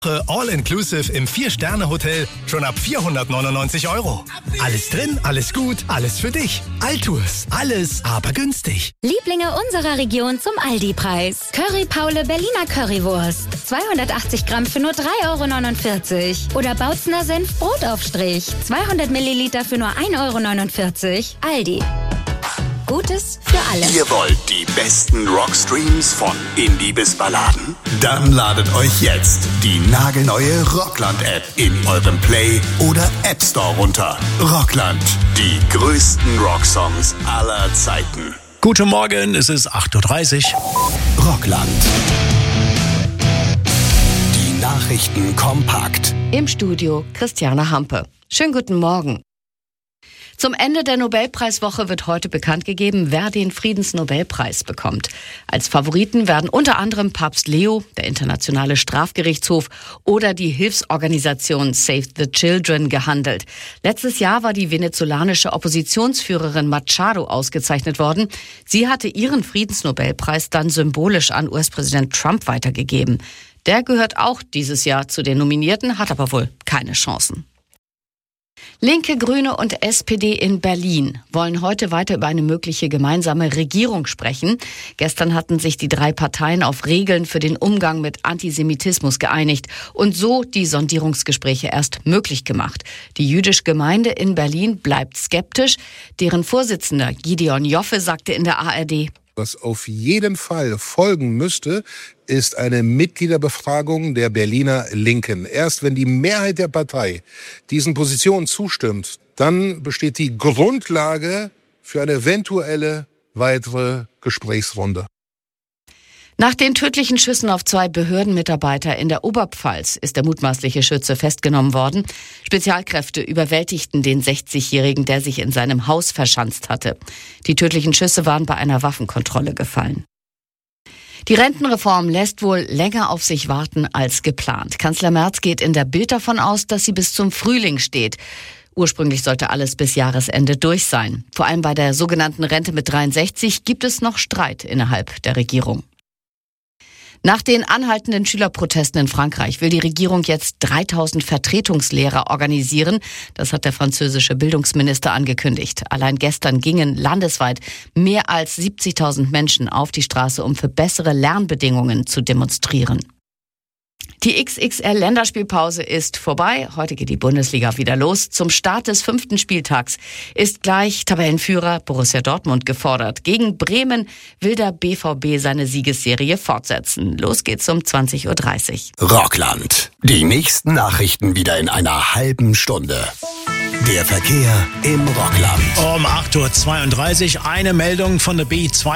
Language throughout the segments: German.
All-inclusive im 4-Sterne-Hotel schon ab 499 €. Alles drin, alles gut, alles für dich. Altours, alles aber günstig. Lieblinge unserer Region zum Aldi-Preis. Curry Paule Berliner Currywurst. 280 Gramm für nur 3,49 €. Oder Bautzner Senf Brotaufstrich. 200 Milliliter für nur 1,49 €. Aldi. Gutes für alle. Ihr wollt die besten Rockstreams von Indie bis Balladen? Dann ladet euch jetzt die nagelneue Rockland-App in eurem Play- oder App Store runter. Rockland, die größten Rocksongs aller Zeiten. Guten Morgen, es ist 8:30 Uhr. Rockland. Die Nachrichten kompakt. Im Studio Christiane Hampe. Schönen guten Morgen. Zum Ende der Nobelpreiswoche wird heute bekannt gegeben, wer den Friedensnobelpreis bekommt. Als Favoriten werden unter anderem Papst Leo, der Internationale Strafgerichtshof oder die Hilfsorganisation Save the Children gehandelt. Letztes Jahr war die venezolanische Oppositionsführerin Machado ausgezeichnet worden. Sie hatte ihren Friedensnobelpreis dann symbolisch an US-Präsident Trump weitergegeben. Der gehört auch dieses Jahr zu den Nominierten, hat aber wohl keine Chancen. Linke, Grüne und SPD in Berlin wollen heute weiter über eine mögliche gemeinsame Regierung sprechen. Gestern hatten sich die drei Parteien auf Regeln für den Umgang mit Antisemitismus geeinigt und so die Sondierungsgespräche erst möglich gemacht. Die jüdische Gemeinde in Berlin bleibt skeptisch. Deren Vorsitzender Gideon Joffe sagte in der ARD: Was auf jeden Fall folgen müsste, ist eine Mitgliederbefragung der Berliner Linken. Erst wenn die Mehrheit der Partei diesen Positionen zustimmt, dann besteht die Grundlage für eine eventuelle weitere Gesprächsrunde. Nach den tödlichen Schüssen auf 2 Behördenmitarbeiter in der Oberpfalz ist der mutmaßliche Schütze festgenommen worden. Spezialkräfte überwältigten den 60-Jährigen, der sich in seinem Haus verschanzt hatte. Die tödlichen Schüsse waren bei einer Waffenkontrolle gefallen. Die Rentenreform lässt wohl länger auf sich warten als geplant. Kanzler Merz geht in der Bild davon aus, dass sie bis zum Frühling steht. Ursprünglich sollte alles bis Jahresende durch sein. Vor allem bei der sogenannten Rente mit 63 gibt es noch Streit innerhalb der Regierung. Nach den anhaltenden Schülerprotesten in Frankreich will die Regierung jetzt 3000 Vertretungslehrer organisieren. Das hat der französische Bildungsminister angekündigt. Allein gestern gingen landesweit mehr als 70.000 Menschen auf die Straße, um für bessere Lernbedingungen zu demonstrieren. Die XXL-Länderspielpause ist vorbei. Heute geht die Bundesliga wieder los. Zum Start des 5. Spieltags ist gleich Tabellenführer Borussia Dortmund gefordert. Gegen Bremen will der BVB seine Siegesserie fortsetzen. Los geht's um 20:30 Uhr. Rockland. Die nächsten Nachrichten wieder in einer halben Stunde. Der Verkehr im Rockland. Um 8:32 Uhr eine Meldung von der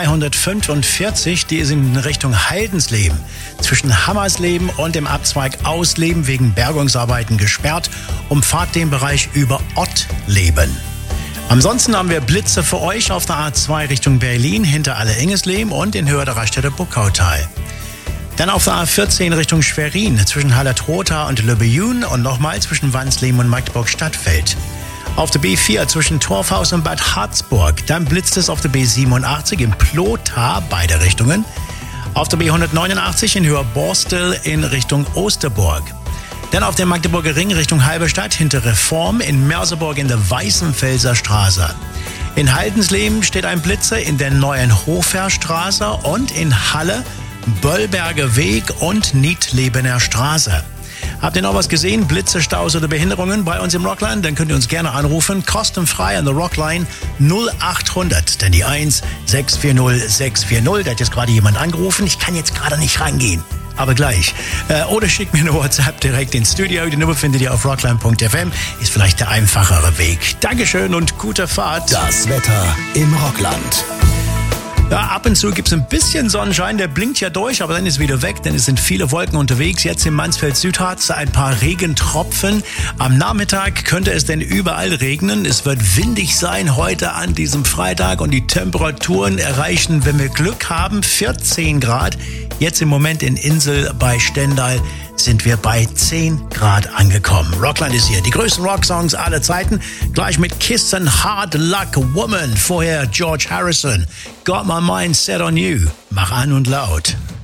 B245, die ist in Richtung Haldensleben. Zwischen Hammersleben und dem Abzweig Ausleben wegen Bergungsarbeiten gesperrt. Umfahrt den Bereich über Ottleben. Ansonsten haben wir Blitze für euch auf der A2 Richtung Berlin, hinter Alle-Engesleben und in Höhe der Raststätte Buckautal. Dann auf der A14 Richtung Schwerin, zwischen Hallertrotha und Lübbejun und nochmal zwischen Wansleben und Magdeburg-Stadtfeld. Auf der B4 zwischen Torfhaus und Bad Harzburg. Dann blitzt es auf der B87 in Plotha, beide Richtungen. Auf der B189 in Höhe Borstel in Richtung Osterburg. Dann auf dem Magdeburger Ring Richtung Halberstadt hinter Reform, in Merseburg in der Weißenfelser Straße. In Haldensleben steht ein Blitzer in der neuen Hoferstraße und in Halle Böllberger Weg und Niedlebener Straße. Habt ihr noch was gesehen? Blitze, Staus oder Behinderungen bei uns im Rockland? Dann könnt ihr uns gerne anrufen. Kostenfrei an der Rockline 0800. Denn die 1 640 640. Da hat jetzt gerade jemand angerufen. Ich kann jetzt gerade nicht rangehen. Aber gleich. Oder schickt mir eine WhatsApp direkt ins Studio. Die Nummer findet ihr auf rockland.fm. Ist vielleicht der einfachere Weg. Dankeschön und gute Fahrt. Das Wetter im Rockland. Ja, ab und zu gibt's ein bisschen Sonnenschein, der blinkt ja durch, aber dann ist wieder weg, denn es sind viele Wolken unterwegs. Jetzt im Mansfeld-Südharz ein paar Regentropfen. Am Nachmittag könnte es denn überall regnen. Es wird windig sein heute an diesem Freitag und die Temperaturen erreichen, wenn wir Glück haben, 14 Grad. Jetzt im Moment in Insel bei Stendal sind wir bei 10 Grad angekommen. Rockland ist hier. Die größten Rocksongs aller Zeiten. Gleich mit Kiss and Hard Luck Woman. Vorher George Harrison. Got my mind set on you. Mach an und laut.